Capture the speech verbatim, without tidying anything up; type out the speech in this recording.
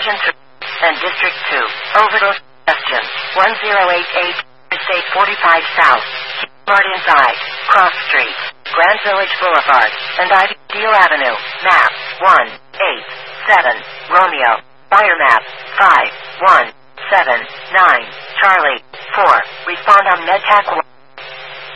Engine three and District two. Overdose question. one zero eight eight, State forty-five South. Martin Side, Cross Street, Grand Village Boulevard, and Ideal Avenue. Map one eight seven. Romeo. Fire map five one seven nine. Charlie four. Respond on MedTac one.